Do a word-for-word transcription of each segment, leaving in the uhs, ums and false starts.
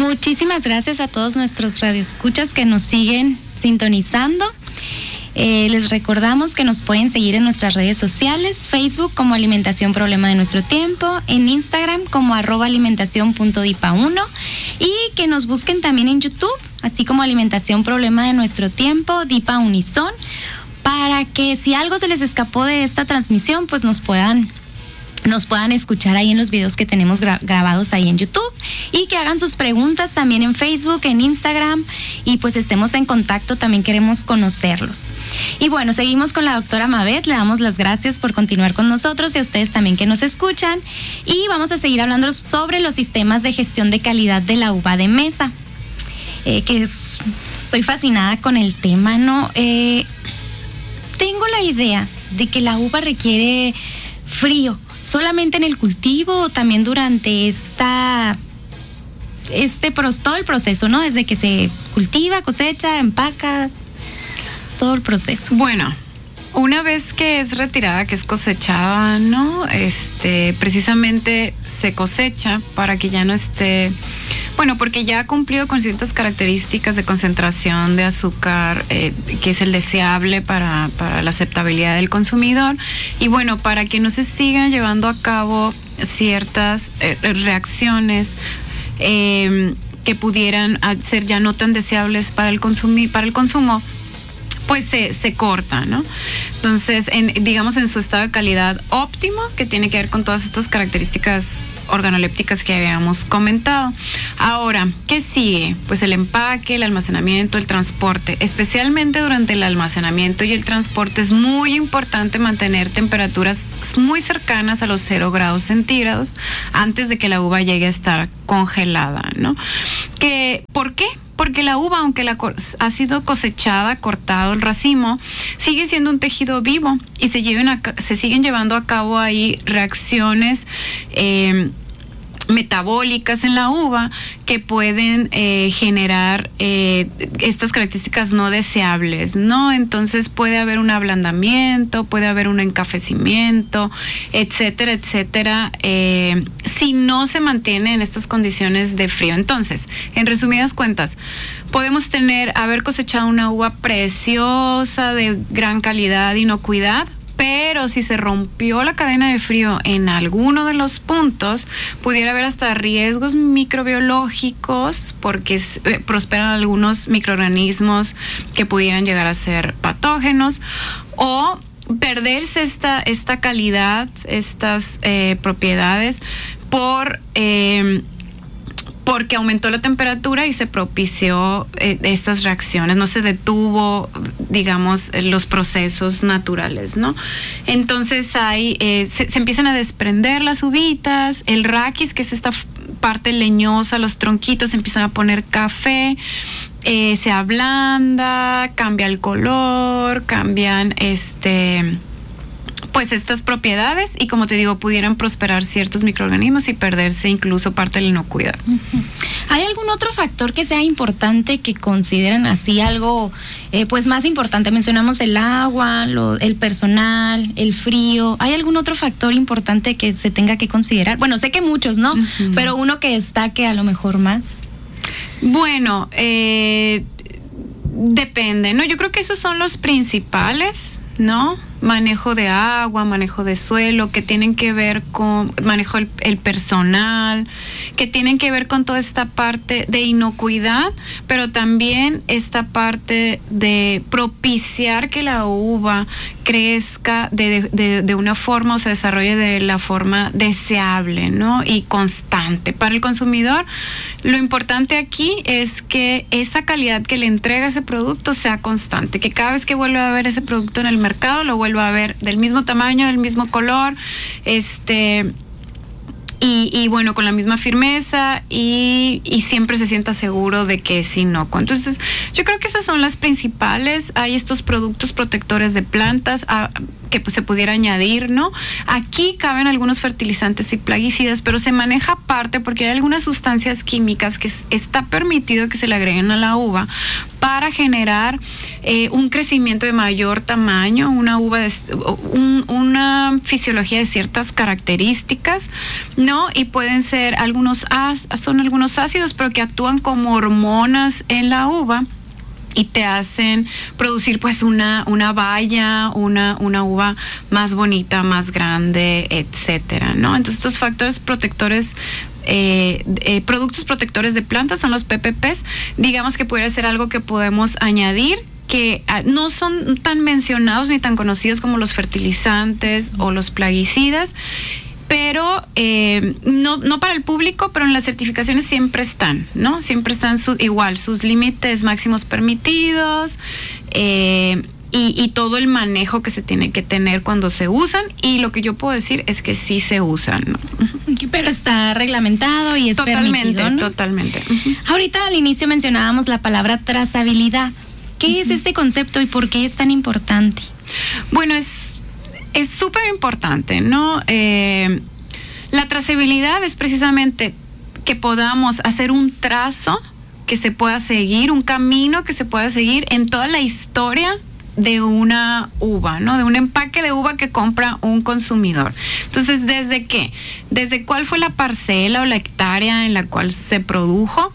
Muchísimas gracias a todos nuestros radioescuchas que nos siguen sintonizando. Eh, les recordamos que nos pueden seguir en nuestras redes sociales, Facebook como Alimentación Problema de Nuestro Tiempo, en Instagram como arroba alimentación punto dipa uno y que nos busquen también en YouTube, así como Alimentación Problema de Nuestro Tiempo, Dipa Unison, para que si algo se les escapó de esta transmisión, pues nos puedan nos puedan escuchar ahí en los videos que tenemos gra- grabados ahí en YouTube y que hagan sus preguntas también en Facebook, en Instagram y pues estemos en contacto, también queremos conocerlos. Y bueno, seguimos con la doctora Mabet, le damos las gracias por continuar con nosotros y a ustedes también que nos escuchan y vamos a seguir hablando sobre los sistemas de gestión de calidad de la uva de mesa, eh, que es, estoy fascinada con el tema, ¿no? Eh, tengo la idea de que la uva requiere frío, solamente en el cultivo o también durante esta, este, todo el proceso, ¿no? Desde que se cultiva, cosecha, empaca, todo el proceso. Bueno, una vez que es retirada, que es cosechada, ¿no? Este, precisamente se cosecha para que ya no esté, bueno, porque ya ha cumplido con ciertas características de concentración de azúcar, eh, que es el deseable para, para la aceptabilidad del consumidor. Y bueno, para que no se sigan llevando a cabo ciertas eh, reacciones eh, que pudieran ser ya no tan deseables para el, consumi- para el consumo, pues se, se corta, ¿no? Entonces, en, digamos en su estado de calidad óptimo, que tiene que ver con todas estas características organolépticas que habíamos comentado. Ahora, ¿qué sigue? Pues el empaque, el almacenamiento, el transporte. Especialmente durante el almacenamiento y el transporte es muy importante mantener temperaturas muy cercanas a los cero grados centígrados antes de que la uva llegue a estar congelada, ¿no? ¿Qué, ¿Por qué? Porque la uva, aunque la ha sido cosechada, cortado el racimo, sigue siendo un tejido vivo y se, lleven a, se siguen llevando a cabo ahí reacciones eh, metabólicas en la uva que pueden eh, generar eh, estas características no deseables, ¿no? Entonces puede haber un ablandamiento, puede haber un encafecimiento, etcétera, etcétera, eh, si no se mantiene en estas condiciones de frío. Entonces, en resumidas cuentas, podemos tener, haber cosechado una uva preciosa, de gran calidad, inocuidad, pero si se rompió la cadena de frío en alguno de los puntos, pudiera haber hasta riesgos microbiológicos porque eh, prosperan algunos microorganismos que pudieran llegar a ser patógenos, o perderse esta, esta calidad, estas eh, propiedades por... Eh, porque aumentó la temperatura y se propició eh, estas reacciones, no se detuvo, digamos, los procesos naturales, ¿no? Entonces hay, eh, se, se empiezan a desprender las uvitas, el raquis, que es esta parte leñosa, los tronquitos se empiezan a poner café, eh, se ablanda, cambia el color, cambian este... pues estas propiedades y, como te digo, pudieran prosperar ciertos microorganismos y perderse incluso parte de la inocuidad. Uh-huh. ¿Hay algún otro factor que sea importante que consideren así algo eh, pues más importante? Mencionamos el agua, lo, el personal, el frío. ¿Hay algún otro factor importante que se tenga que considerar? Bueno, sé que muchos, ¿no? Uh-huh. Pero uno que destaque a lo mejor más. Bueno, eh, depende, ¿no? Yo creo que esos son los principales, ¿no? Manejo de agua, manejo de suelo, que tienen que ver con manejo el, el personal, que tienen que ver con toda esta parte de inocuidad, pero también esta parte de propiciar que la uva crezca de, de, de una forma, o se desarrolle de la forma deseable, ¿no? Y constante. Para el consumidor, lo importante aquí es que esa calidad que le entrega ese producto sea constante, que cada vez que vuelva a ver ese producto en el mercado, lo vuelva a ver del mismo tamaño, del mismo color, este... Y, y bueno, con la misma firmeza y, y siempre se sienta seguro de que es inocuo. Entonces, yo creo que esas son las principales. Hay estos productos protectores de plantas. Ah, que pues, se pudiera añadir, ¿no? Aquí caben algunos fertilizantes y plaguicidas, pero se maneja aparte porque hay algunas sustancias químicas que está permitido que se le agreguen a la uva para generar eh, un crecimiento de mayor tamaño, una uva de, un, una fisiología de ciertas características, ¿no? Y pueden ser algunos son algunos ácidos, pero que actúan como hormonas en la uva y te hacen producir pues una, una baya, una, una uva más bonita, más grande, etcétera, ¿no? Entonces estos factores protectores, eh, eh, productos protectores de plantas son los P P Ps, digamos que puede ser algo que podemos añadir, que no son tan mencionados ni tan conocidos como los fertilizantes o los plaguicidas, pero eh, no, no para el público, pero en las certificaciones siempre están, ¿no? Siempre están su, igual sus límites máximos permitidos eh, y, y todo el manejo que se tiene que tener cuando se usan, y lo que yo puedo decir es que sí se usan, ¿no? Pero está reglamentado y es totalmente, permitido, ¿no? Totalmente. Uh-huh. Ahorita al inicio mencionábamos la palabra trazabilidad. ¿Qué uh-huh. es este concepto y por qué es tan importante? Bueno, es Es súper importante, ¿no? Eh, la trazabilidad es precisamente que podamos hacer un trazo que se pueda seguir, un camino que se pueda seguir en toda la historia de una uva, ¿no? De un empaque de uva que compra un consumidor. Entonces, ¿desde qué? Desde cuál fue la parcela o la hectárea en la cual se produjo,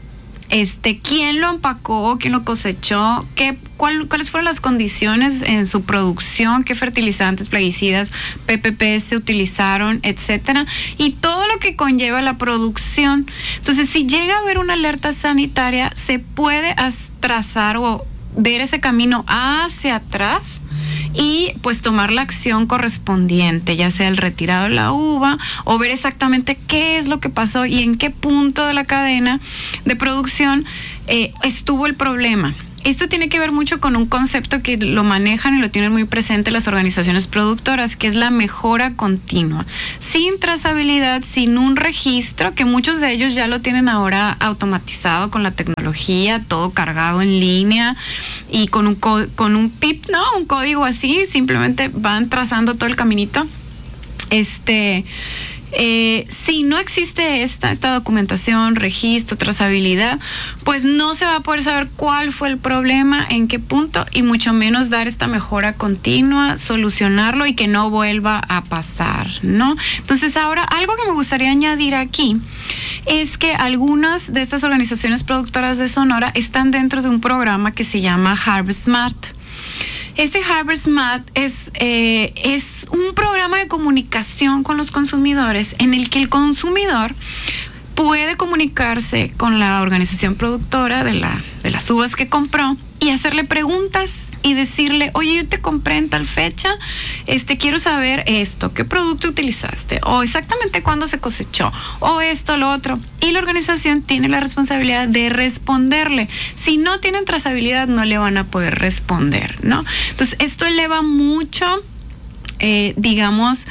este, quién lo empacó, quién lo cosechó, qué, cuál, cuáles fueron las condiciones en su producción, qué fertilizantes, plaguicidas, P P P se utilizaron, etcétera, y todo lo que conlleva la producción. Entonces, si llega a haber una alerta sanitaria, se puede trazar o ver ese camino hacia atrás y pues tomar la acción correspondiente, ya sea el retirado de la uva o ver exactamente qué es lo que pasó y en qué punto de la cadena de producción eh, estuvo el problema. Esto tiene que ver mucho con un concepto que lo manejan y lo tienen muy presente las organizaciones productoras, que es la mejora continua. Sin trazabilidad, sin un registro, que muchos de ellos ya lo tienen ahora automatizado con la tecnología, todo cargado en línea y con un, co- con un P I P, ¿no? Un código así, simplemente van trazando todo el caminito. Este... Eh, si no existe esta, esta documentación, registro, trazabilidad, pues no se va a poder saber cuál fue el problema, en qué punto, y mucho menos dar esta mejora continua, solucionarlo y que no vuelva a pasar, ¿no? Entonces, ahora, algo que me gustaría añadir aquí es que algunas de estas organizaciones productoras de Sonora están dentro de un programa que se llama Harvest Smart. Este Harvest Smart es, eh, es un programa de comunicación con los consumidores en el que el consumidor puede comunicarse con la organización productora de, la, de las uvas que compró y hacerle preguntas y decirle, oye, yo te compré en tal fecha, este, quiero saber esto, qué producto utilizaste, o exactamente cuándo se cosechó, o esto, lo otro. Y la organización tiene la responsabilidad de responderle. Si no tienen trazabilidad, no le van a poder responder, ¿no? Entonces, esto eleva mucho, eh, digamos,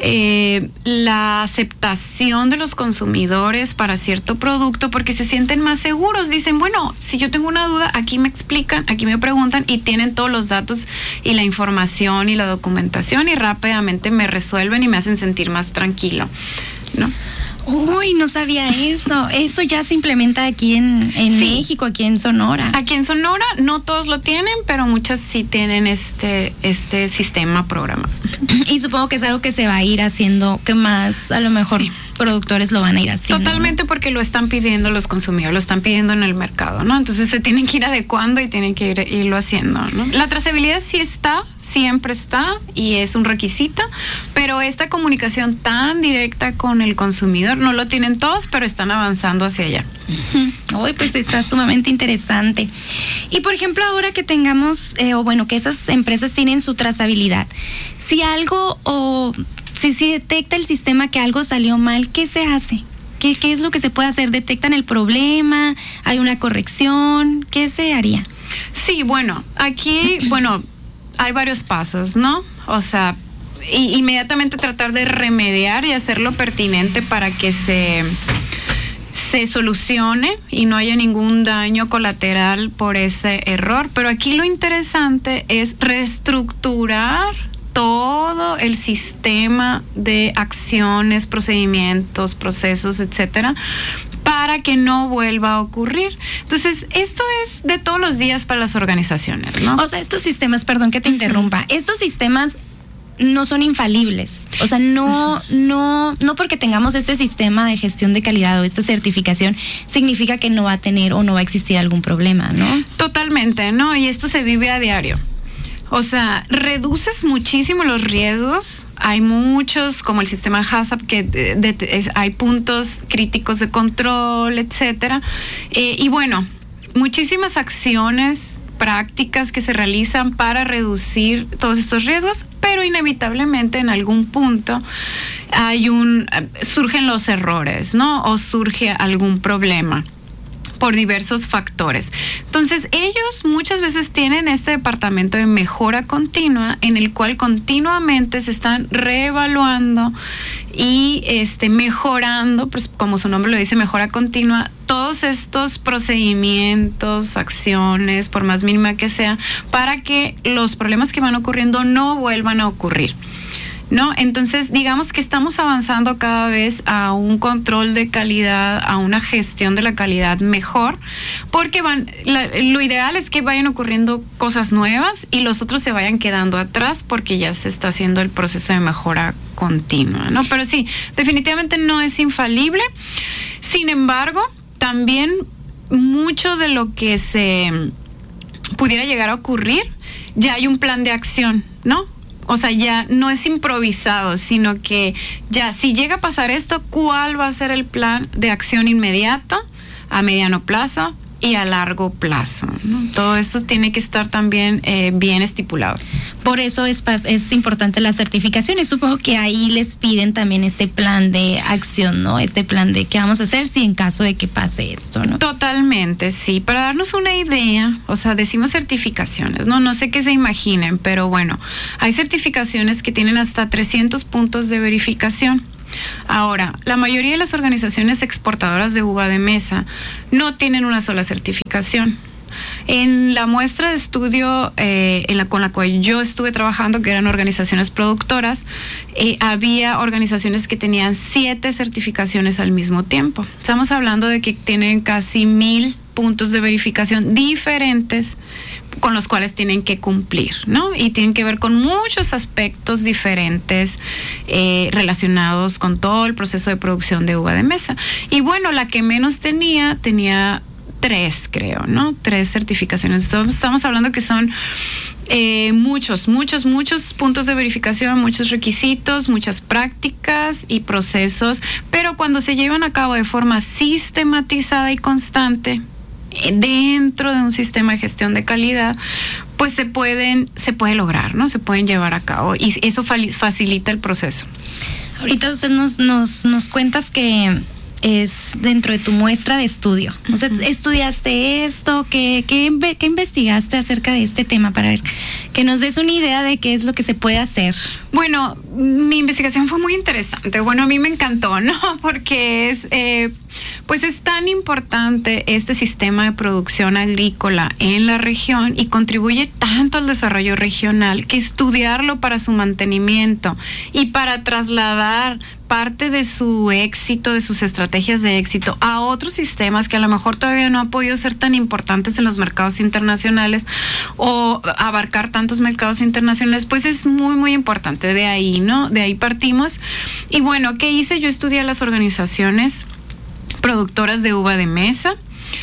eh, la aceptación de los consumidores para cierto producto, porque se sienten más seguros. Dicen, bueno, si yo tengo una duda, aquí me explican, aquí me preguntan y tienen todos los datos y la información y la documentación y rápidamente me resuelven y me hacen sentir más tranquilo, ¿no? Uy, no sabía eso. Eso ya se implementa aquí en, en sí. México, aquí en Sonora. Aquí en Sonora no todos lo tienen, pero muchas sí tienen este, este sistema programado. Y supongo que es algo que se va a ir haciendo, que más a lo mejor sí. productores lo van a ir haciendo. Totalmente, ¿no? Porque lo están pidiendo los consumidores, lo están pidiendo en el mercado, ¿no? Entonces se tienen que ir adecuando y tienen que ir, irlo haciendo, ¿no? La trazabilidad sí está, siempre está y es un requisito, pero esta comunicación tan directa con el consumidor no lo tienen todos, pero están avanzando hacia allá. Uh-huh. Uy, pues está sumamente interesante. Y por ejemplo, ahora que tengamos, eh, o bueno, que esas empresas tienen su trazabilidad, si algo o si, si detecta el sistema que algo salió mal, ¿qué se hace? ¿Qué, qué es lo que se puede hacer? ¿Detectan el problema? ¿Hay una corrección? ¿Qué se haría? Sí, bueno, aquí, bueno, hay varios pasos, ¿no? O sea, y, inmediatamente tratar de remediar y hacerlo pertinente para que se, se solucione y no haya ningún daño colateral por ese error. Pero aquí lo interesante es reestructurar todo el sistema de acciones, procedimientos, procesos, etcétera, para que no vuelva a ocurrir. Entonces, esto es de todos los días para las organizaciones, ¿no? O sea, estos sistemas, perdón que te interrumpa, estos sistemas no son infalibles. O sea, no, no, no porque tengamos este sistema de gestión de calidad o esta certificación, significa que no va a tener o no va a existir algún problema, ¿no? Totalmente, ¿no? Y esto se vive a diario. O sea, reduces muchísimo los riesgos. Hay muchos, como el sistema HACCP, que de, de, es, hay puntos críticos de control, etcétera. Eh, y bueno, muchísimas acciones, prácticas que se realizan para reducir todos estos riesgos, pero inevitablemente en algún punto hay un surgen los errores, ¿no? O surge algún problema por diversos factores. Entonces, ellos muchas veces tienen este departamento de mejora continua en el cual continuamente se están reevaluando y este, mejorando, pues como su nombre lo dice, mejora continua, todos estos procedimientos, acciones, por más mínima que sea, para que los problemas que van ocurriendo no vuelvan a ocurrir, ¿no? Entonces, digamos que estamos avanzando cada vez a un control de calidad, a una gestión de la calidad mejor, porque van, la, lo ideal es que vayan ocurriendo cosas nuevas y los otros se vayan quedando atrás porque ya se está haciendo el proceso de mejora continua, ¿no? Pero sí, definitivamente no es infalible. Sin embargo, también mucho de lo que se pudiera llegar a ocurrir, ya hay un plan de acción, ¿no? O sea, ya no es improvisado, sino que ya si llega a pasar esto, ¿cuál va a ser el plan de acción inmediato, a mediano plazo y a largo plazo, ¿no? Todo esto tiene que estar también eh, bien estipulado. Por eso es, es importante la certificación y supongo que ahí les piden también este plan de acción, ¿no? Este plan de qué vamos a hacer si en caso de que pase esto, ¿no? Totalmente, sí. Para darnos una idea, o sea, decimos certificaciones, ¿no? No sé qué se imaginen, pero bueno, hay certificaciones que tienen hasta trescientos puntos de verificación. Ahora, la mayoría de las organizaciones exportadoras de uva de mesa no tienen una sola certificación. En la muestra de estudio eh, en la, con la cual yo estuve trabajando, que eran organizaciones productoras, eh, había organizaciones que tenían siete certificaciones al mismo tiempo. Estamos hablando de que tienen casi mil puntos de verificación diferentes con los cuales tienen que cumplir, ¿no? Y tienen que ver con muchos aspectos diferentes eh, relacionados con todo el proceso de producción de uva de mesa. Y bueno, la que menos tenía, tenía tres, creo, ¿no? Tres certificaciones. Entonces, estamos hablando que son eh, muchos, muchos, muchos puntos de verificación, muchos requisitos, muchas prácticas y procesos, pero cuando se llevan a cabo de forma sistematizada y constante, dentro de un sistema de gestión de calidad, pues se pueden, se puede lograr, ¿no? Se pueden llevar a cabo y eso facilita el proceso. Ahorita usted nos, nos, nos cuentas que es dentro de tu muestra de estudio. O sea, ¿estudiaste esto? ¿Qué, qué, qué investigaste acerca de este tema para ver que nos des una idea de qué es lo que se puede hacer? Bueno, mi investigación fue muy interesante. Bueno, a mí me encantó, ¿no? Porque es, eh, pues es tan importante este sistema de producción agrícola en la región y contribuye tanto al desarrollo regional que estudiarlo para su mantenimiento y para trasladar parte de su éxito, de sus estrategias de éxito a otros sistemas que a lo mejor todavía no han podido ser tan importantes en los mercados internacionales o abarcar tantos mercados internacionales, pues es muy, muy importante. De ahí, ¿no? De ahí partimos. Y bueno, ¿qué hice? Yo estudié a las organizaciones productoras de uva de mesa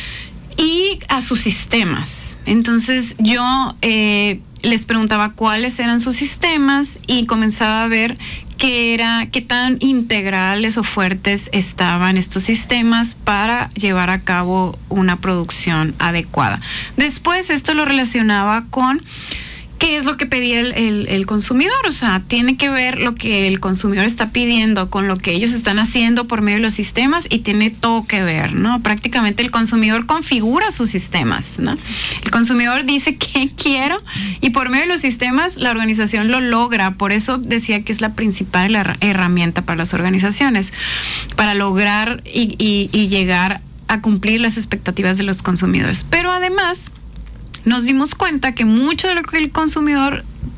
y a sus sistemas. Entonces yo eh, les preguntaba cuáles eran sus sistemas y comenzaba a ver qué era, qué tan integrales o fuertes estaban estos sistemas para llevar a cabo una producción adecuada. Después esto lo relacionaba con qué es lo que pedía el, el, el consumidor, o sea, tiene que ver lo que el consumidor está pidiendo con lo que ellos están haciendo por medio de los sistemas y tiene todo que ver, ¿no? Prácticamente el consumidor configura sus sistemas, ¿no? El consumidor dice qué quiero y por medio de los sistemas la organización lo logra. Por eso decía que es la principal herramienta para las organizaciones, para lograr y, y, y llegar a cumplir las expectativas de los consumidores. Pero además nos dimos cuenta que mucho de lo que el consumidor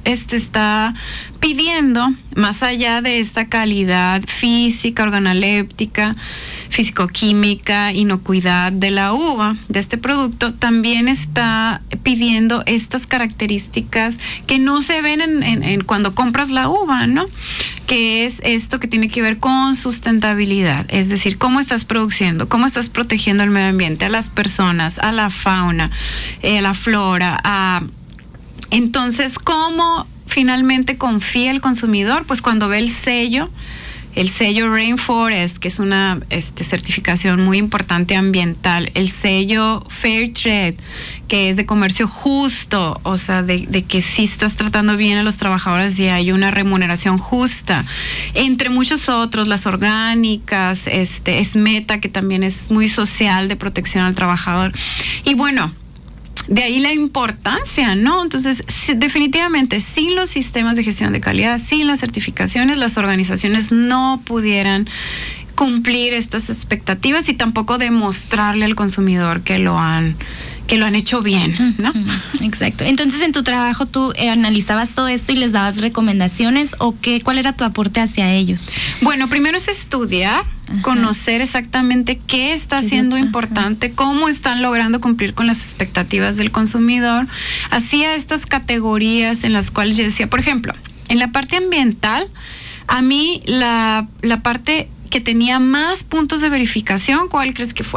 este está pidiendo, más allá de esta calidad física, organoléptica, físico-química, inocuidad de la uva, de este producto, también está pidiendo estas características que no se ven en, en, en cuando compras la uva, ¿no? Que es esto que tiene que ver con sustentabilidad, es decir, cómo estás produciendo, cómo estás protegiendo el medio ambiente, a las personas, a la fauna, eh, a la flora, a... Entonces, ¿cómo finalmente confía el consumidor? Pues cuando ve el sello, el sello Rainforest, que es una este, certificación muy importante ambiental, el sello Fairtrade, que es de comercio justo, o sea, de, de que sí estás tratando bien a los trabajadores y hay una remuneración justa, entre muchos otros, las orgánicas, este, Esmeta, que también es muy social, de protección al trabajador. Y bueno, de ahí la importancia, ¿no? Entonces, definitivamente, sin los sistemas de gestión de calidad, sin las certificaciones, las organizaciones no pudieran cumplir estas expectativas y tampoco demostrarle al consumidor que lo han que lo han hecho bien, ¿no? Exacto. Entonces, en tu trabajo, ¿tú eh, analizabas todo esto y les dabas recomendaciones o qué, cuál era tu aporte hacia ellos? Bueno, primero es estudiar, ajá, conocer exactamente qué está ¿Qué siendo es? importante, ajá, cómo están logrando cumplir con las expectativas del consumidor. Hacía estas categorías en las cuales yo decía, por ejemplo, en la parte ambiental, a mí la, la parte que tenía más puntos de verificación, ¿cuál crees que fue?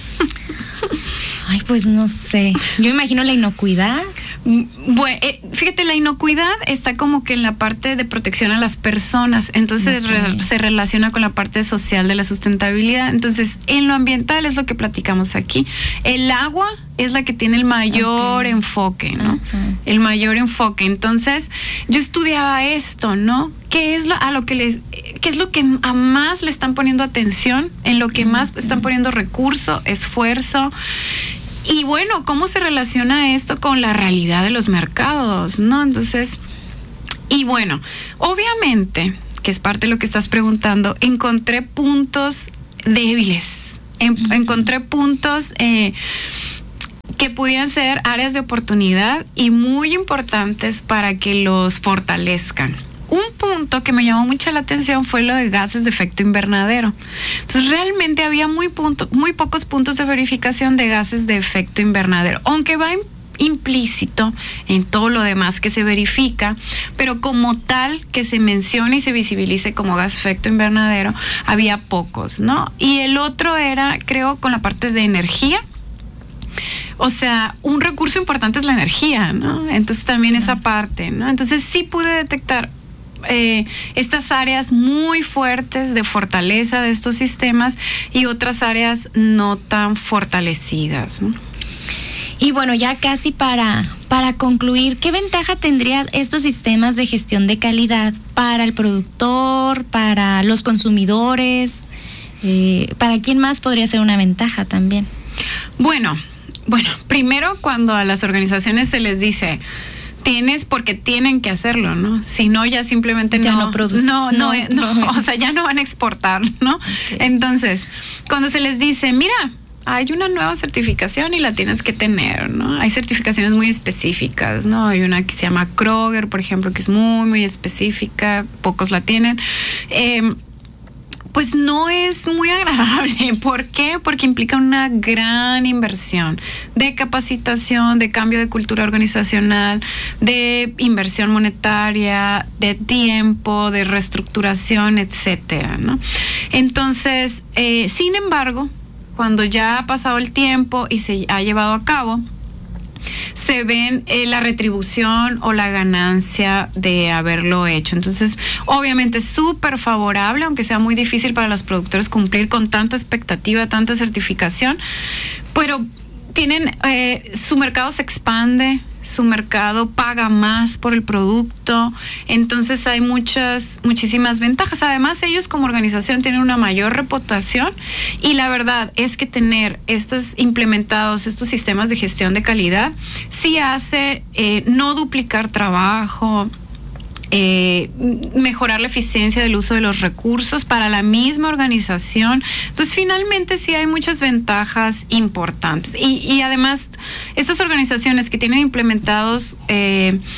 Ay, pues no sé. Yo imagino la inocuidad. Bueno, eh, fíjate, la inocuidad está como que en la parte de protección a las personas, entonces okay. re, se relaciona con la parte social de la sustentabilidad. Entonces, en lo ambiental es lo que platicamos aquí. El agua es la que tiene el mayor okay. enfoque, ¿no? Uh-huh. El mayor enfoque. Entonces, yo estudiaba esto, ¿no? ¿Qué es lo, a lo que les, qué es lo que a más le están poniendo atención, en lo que uh-huh. más están poniendo recurso, esfuerzo? Y bueno, ¿cómo se relaciona esto con la realidad de los mercados, no? Entonces, y bueno, obviamente, que es parte de lo que estás preguntando, encontré puntos débiles, en, uh-huh. encontré puntos eh, que pudieran ser áreas de oportunidad y muy importantes para que los fortalezcan. Un punto que me llamó mucho la atención fue lo de gases de efecto invernadero. Entonces, realmente había muy, punto, muy pocos puntos de verificación de gases de efecto invernadero, aunque va implícito en todo lo demás que se verifica, pero como tal que se mencione y se visibilice como gas de efecto invernadero, había pocos, ¿no? Y el otro era, creo, con la parte de energía. O sea, un recurso importante es la energía, ¿no? Entonces, también esa parte, ¿no? Entonces, sí pude detectar Eh, estas áreas muy fuertes de fortaleza de estos sistemas y otras áreas no tan fortalecidas, ¿no? Y bueno, ya casi para, para concluir, ¿qué ventaja tendrían estos sistemas de gestión de calidad para el productor, para los consumidores? Eh, ¿Para quién más podría ser una ventaja también? Bueno, bueno, primero cuando a las organizaciones se les dice tienes porque tienen que hacerlo, ¿no? Si no, ya simplemente ya no, no producen. No, no, no, no, o sea, ya no van a exportar, ¿no? Okay. Entonces, cuando se les dice, mira, hay una nueva certificación y la tienes que tener, ¿no? Hay certificaciones muy específicas, ¿no? Hay una que se llama Kroger, por ejemplo, que es muy, muy específica, pocos la tienen. Eh, Pues no es muy agradable. ¿Por qué? Porque implica una gran inversión de capacitación, de cambio de cultura organizacional, de inversión monetaria, de tiempo, de reestructuración, etcétera, ¿no? Entonces, eh, sin embargo, cuando ya ha pasado el tiempo y se ha llevado a cabo, se ven eh, la retribución o la ganancia de haberlo hecho. Entonces, obviamente es súper favorable, aunque sea muy difícil para los productores cumplir con tanta expectativa, tanta certificación, pero tienen, eh, su mercado se expande, su mercado paga más por el producto, entonces hay muchas, muchísimas ventajas. Además, ellos como organización tienen una mayor reputación y la verdad es que tener estos implementados, estos sistemas de gestión de calidad, sí hace eh, no duplicar trabajo, Eh, mejorar la eficiencia del uso de los recursos para la misma organización. Entonces, finalmente sí hay muchas ventajas importantes. Y, y además, estas organizaciones que tienen implementados eh,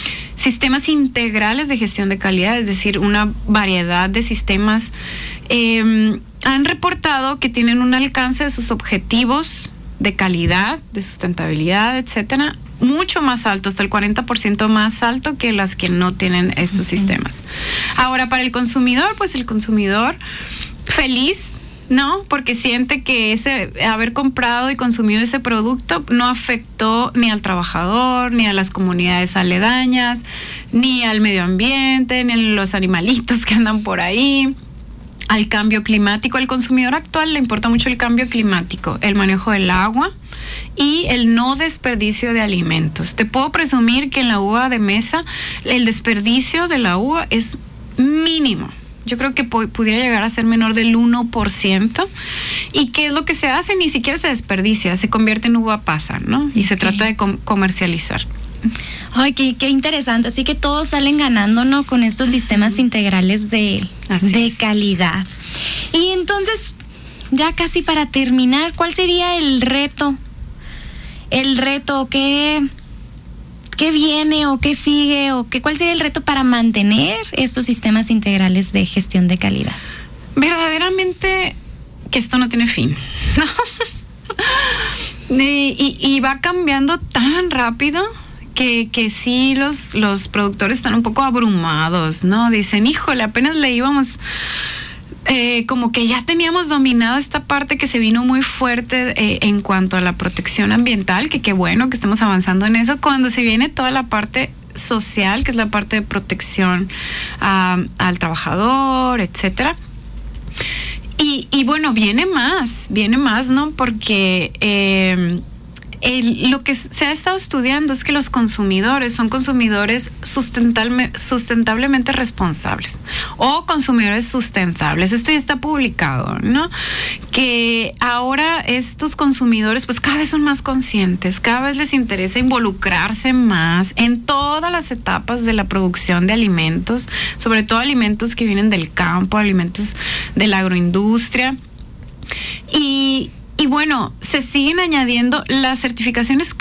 sistemas integrales de gestión de calidad, es decir, una variedad de sistemas, eh, han reportado que tienen un alcance de sus objetivos de calidad, de sustentabilidad, etcétera, mucho más alto, hasta el cuarenta por ciento más alto que las que no tienen estos uh-huh. sistemas. Ahora, para el consumidor, pues el consumidor feliz, ¿no? Porque siente que ese haber comprado y consumido ese producto no afectó ni al trabajador, ni a las comunidades aledañas, ni al medio ambiente, ni a los animalitos que andan por ahí, al cambio climático. Al consumidor actual le importa mucho el cambio climático, el manejo del agua y el no desperdicio de alimentos. Te puedo presumir que en la uva de mesa el desperdicio de la uva es mínimo. Yo creo que pu- pudiera llegar a ser menor del uno por ciento. ¿Y qué es lo que se hace? Ni siquiera se desperdicia, se convierte en uva pasa, ¿no? Y se okay. trata de com- comercializar. Ay, qué, qué interesante. Así que todos salen ganando, ¿no? Con estos sistemas integrales de, de calidad. Y entonces, ya casi para terminar, ¿cuál sería el reto? El reto, ¿qué, qué viene o qué sigue? o qué, ¿Cuál sería el reto para mantener estos sistemas integrales de gestión de calidad? Verdaderamente que esto no tiene fin, ¿no? y, y, y va cambiando tan rápido que, que sí los, los productores están un poco abrumados, ¿no? Dicen, híjole, apenas le íbamos... Eh, como que ya teníamos dominada esta parte que se vino muy fuerte eh, en cuanto a la protección ambiental, que qué bueno que estemos avanzando en eso, cuando se viene toda la parte social, que es la parte de protección uh, al trabajador, etcétera. Y, y bueno, viene más, viene más, ¿no? Porque eh, el, lo que se ha estado estudiando es que los consumidores son consumidores sustentable, sustentablemente responsables o consumidores sustentables. Esto ya está publicado, ¿no? Que ahora estos consumidores pues cada vez son más conscientes, cada vez les interesa involucrarse más en todas las etapas de la producción de alimentos, sobre todo alimentos que vienen del campo, alimentos de la agroindustria. Y Y bueno, se siguen añadiendo las certificaciones